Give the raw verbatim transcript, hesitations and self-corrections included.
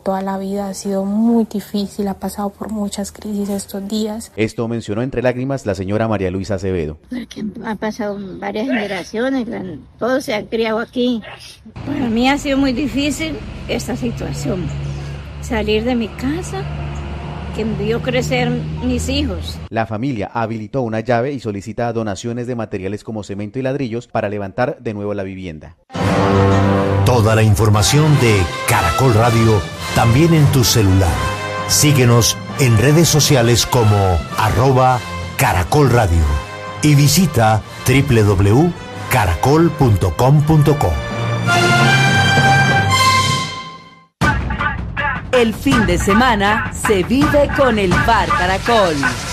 toda la vida. Ha sido muy difícil, ha pasado por muchas crisis estos días. Esto mencionó entre lágrimas la señora María Luisa Acevedo. Porque han pasado varias generaciones, todo se ha criado aquí. Para mí ha sido muy difícil esta situación. Salir de mi casa, que vio crecer mis hijos. La familia habilitó una llave y solicita donaciones de materiales como cemento y ladrillos para levantar de nuevo la vivienda. Toda la información de Caracol Radio también en tu celular. Síguenos en redes sociales como arroba Caracol Radio y visita doble u doble u doble u punto caracol punto com punto co. El fin de semana se vive con el Bar Caracol.